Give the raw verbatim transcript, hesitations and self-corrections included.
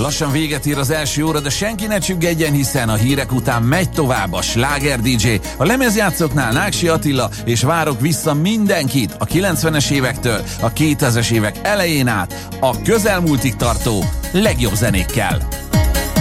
Lassan véget ér az első óra, de senki ne csüggedjen, hiszen a hírek után megy tovább a Sláger dé dzsé. A lemezjátszóknál Náksi Attila, és várok vissza mindenkit a kilencvenes évektől a kétezres évek elején át a közelmúltig tartó legjobb zenékkel.